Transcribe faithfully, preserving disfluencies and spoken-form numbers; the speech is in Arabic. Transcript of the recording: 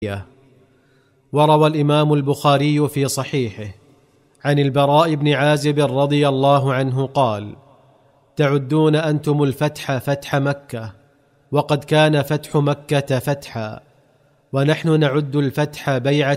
وروى الإمام البخاري في صحيحه عن البراء بن عازب رضي الله عنه قال: تعدون أنتم الفتح فتح مكة، وقد كان فتح مكة فتحا، ونحن نعد الفتح بيعة